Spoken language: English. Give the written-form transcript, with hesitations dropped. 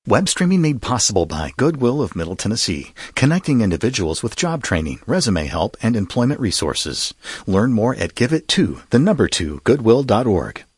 Web streaming made possible by Goodwill of Middle Tennessee, connecting individuals with job training, resume help, and employment resources. Learn more at giveit2, the number 2, goodwill.org.